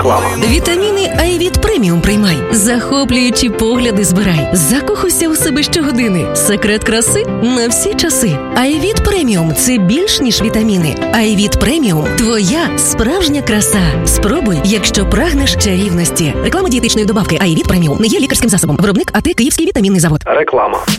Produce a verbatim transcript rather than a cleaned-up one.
Реклама. Вітаміни Айвіт Преміум приймай. Захоплюючі погляди збирай. Закохуйся у себе щогодини. Секрет краси на всі часи. Айвіт Преміум – це більш ніж вітаміни. Айвіт Преміум – твоя справжня краса. Спробуй, якщо прагнеш чарівності. Реклама дієтичної добавки Айвіт Преміум не є лікарським засобом. Виробник АТ Київський вітамінний завод. Реклама.